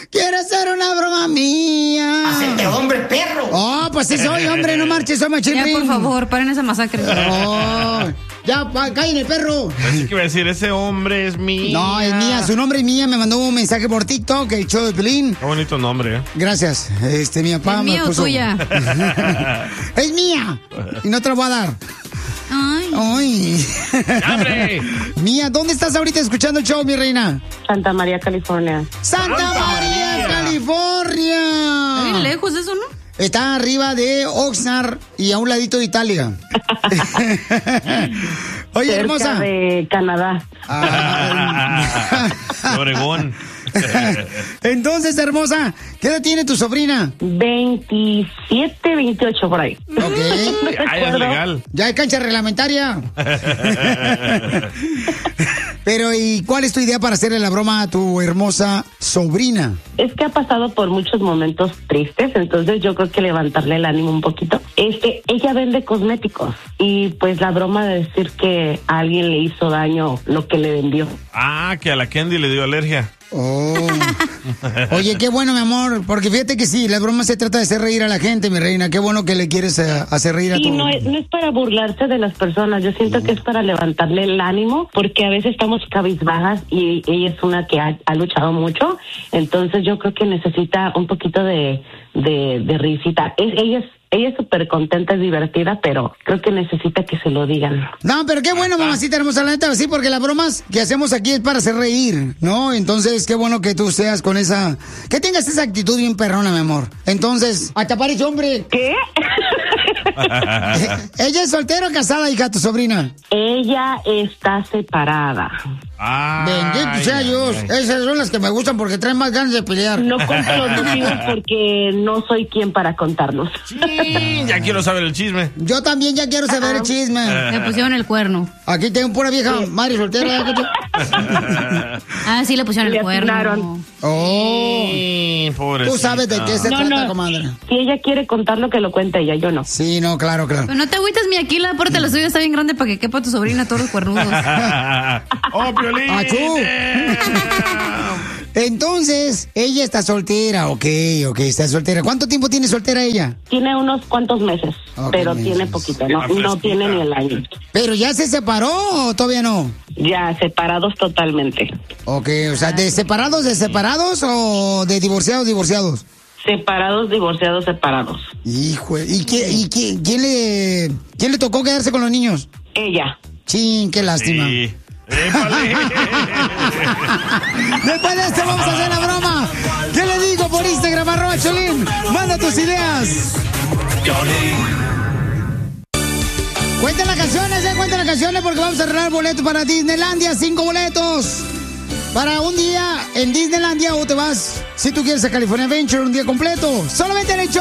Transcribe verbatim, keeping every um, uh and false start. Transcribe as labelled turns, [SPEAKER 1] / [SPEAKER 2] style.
[SPEAKER 1] quiere hacer una broma mía.
[SPEAKER 2] Hacerte hombre, perro.
[SPEAKER 1] Oh, pues sí soy hombre, no marches, soy machirrín.
[SPEAKER 3] Ya, por favor, paren esa masacre.
[SPEAKER 1] Oh, ya, pa, caen el perro.
[SPEAKER 4] Así que iba a decir, ese hombre es mía.
[SPEAKER 1] No, es mía, su nombre es mía. Me mandó un mensaje por TikTok, el show de Pelín.
[SPEAKER 4] Qué bonito nombre, ¿eh?
[SPEAKER 1] Gracias. Este, mi papá
[SPEAKER 3] ¿Es
[SPEAKER 1] me
[SPEAKER 3] mía o
[SPEAKER 1] puso...
[SPEAKER 3] tuya?
[SPEAKER 1] Es mía. Y no te la voy a dar.
[SPEAKER 3] Ay.
[SPEAKER 1] Ay.
[SPEAKER 4] ¡Abre!
[SPEAKER 1] Mía, ¿dónde estás ahorita escuchando el show, mi reina?
[SPEAKER 5] Santa María, California.
[SPEAKER 1] ¡Santa,
[SPEAKER 4] Santa
[SPEAKER 1] María,
[SPEAKER 4] María.
[SPEAKER 1] California!
[SPEAKER 3] Está bien lejos eso, ¿no?
[SPEAKER 1] Está arriba de Oxnard y a un ladito de Italia. Oye,
[SPEAKER 5] Cerca
[SPEAKER 1] hermosa.
[SPEAKER 5] de Canadá.
[SPEAKER 1] Ah,
[SPEAKER 4] Oregón.
[SPEAKER 1] entonces, hermosa, ¿qué edad tiene tu sobrina?
[SPEAKER 5] veintisiete, veintiocho por ahí.
[SPEAKER 1] Ok.
[SPEAKER 4] Ah, ya es legal.
[SPEAKER 1] Ya hay cancha reglamentaria. Pero, ¿y cuál es tu idea para hacerle la broma a tu hermosa sobrina?
[SPEAKER 5] Es que ha pasado por muchos momentos tristes, entonces yo creo que levantarle el ánimo un poquito. Este, ella vende cosméticos y pues la broma de decir que a alguien le hizo daño lo que le vendió.
[SPEAKER 4] Ah, que a la Candy le dio alergia.
[SPEAKER 1] Oh. Oye, qué bueno, mi amor, porque fíjate que sí, la broma se trata de hacer reír a la gente, mi reina. Qué bueno que le quieres eh, hacer reír a
[SPEAKER 5] Sí,
[SPEAKER 1] tu...
[SPEAKER 5] no es, no es para burlarse de las personas, yo siento que es para levantarle el ánimo, porque a veces estamos cabizbajas y ella es una que ha, ha luchado mucho, entonces yo creo que necesita un poquito de, de, de risita. Es, ella es Ella es súper contenta, es divertida, pero creo que necesita que se lo digan.
[SPEAKER 1] No, pero qué bueno, mamacita hermosa, la neta, sí, porque las bromas que hacemos aquí es para hacer reír, ¿no? Entonces, qué bueno que tú seas con esa... Que tengas esa actitud bien perrona, mi amor. Entonces, hasta parece hombre.
[SPEAKER 5] ¿Qué?
[SPEAKER 1] ¿Ella es soltera o casada, hija, tu sobrina?
[SPEAKER 5] Ella está separada.
[SPEAKER 4] Ay,
[SPEAKER 1] Bendito sea
[SPEAKER 4] ay,
[SPEAKER 1] Dios.
[SPEAKER 4] ay.
[SPEAKER 1] Esas son las que me gustan porque traen más ganas de pelear.
[SPEAKER 5] No cuento los motivos porque no soy quien para contarlos.
[SPEAKER 4] Sí, ya quiero saber el chisme.
[SPEAKER 1] Yo también ya quiero saber el chisme.
[SPEAKER 3] Le pusieron el cuerno.
[SPEAKER 1] Aquí tengo pura vieja madre soltera.
[SPEAKER 3] Ah, sí, le pusieron
[SPEAKER 5] Le
[SPEAKER 3] el cuerno.
[SPEAKER 5] atinaron.
[SPEAKER 1] Oh.
[SPEAKER 4] Sí, pobrecita.
[SPEAKER 1] Tú sabes de qué se
[SPEAKER 5] No,
[SPEAKER 1] trata,
[SPEAKER 5] no.
[SPEAKER 1] comadre.
[SPEAKER 5] Si ella quiere contarlo, que lo cuente ella, yo no.
[SPEAKER 1] Sí, no, claro, claro.
[SPEAKER 3] Pero no te agüites, mi aquí la puerta de la suya está bien grande para que quepa tu sobrina todos los cuernudos.
[SPEAKER 4] ¡Oh, Piolín!
[SPEAKER 1] ¡Achú! Entonces, ella está soltera, ok, ok, está soltera. ¿Cuánto tiempo tiene soltera ella?
[SPEAKER 5] Tiene unos cuantos meses,
[SPEAKER 1] Ok,
[SPEAKER 5] pero
[SPEAKER 1] meses.
[SPEAKER 5] tiene poquito, no,
[SPEAKER 4] Ah,
[SPEAKER 5] no
[SPEAKER 4] fresquita.
[SPEAKER 5] tiene ni el año.
[SPEAKER 1] ¿Pero ya se separó o todavía no?
[SPEAKER 5] Ya, separados totalmente.
[SPEAKER 1] Ok, o sea, ¿de separados, de separados o de divorciados, divorciados?
[SPEAKER 5] Separados, divorciados, separados.
[SPEAKER 1] Hijo, ¿y, qué, y qué- quién, le, quién le tocó quedarse con los niños?
[SPEAKER 5] Ella.
[SPEAKER 1] Chin, qué lástima.
[SPEAKER 4] Sí. ¡Épale!
[SPEAKER 1] Después de esto vamos a hacer la broma. ¿Qué le digo por Instagram, arroba Cholín? Manda tus ideas. Cuenten las canciones, eh, cuenten las canciones porque vamos a arreglar boletos para Disneylandia, cinco boletos. Para un día en Disneylandia o te vas, si tú quieres, a California Adventure un día completo. Solamente en el show